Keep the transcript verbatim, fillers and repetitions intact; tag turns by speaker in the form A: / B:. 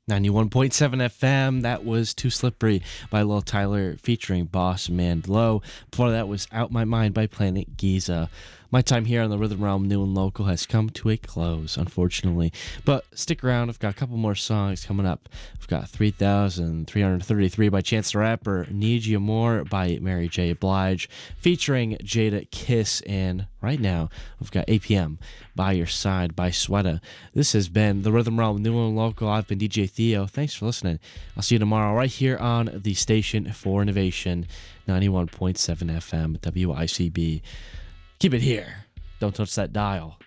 A: ninety-one point seven F M, that was Too Slippery by Lil Tyler featuring Boss Man Low. Before that was Out My Mind by Planet Giza. My time here on the Rhythm Realm New and Local has come to a close, unfortunately. But stick around, I've got a couple more songs coming up. I've got three thousand three hundred thirty-three by Chance the Rapper, Need You More by Mary J. Blige, featuring Jada Kiss, and right now we've got A P M, By Your Side by Sweater. This has been the Rhythm Realm New and Local. I've been D J Theo. Thanks for listening. I'll see you tomorrow right here on the station for innovation, ninety-one point seven F M, W I C B. Keep it here. Don't touch that dial.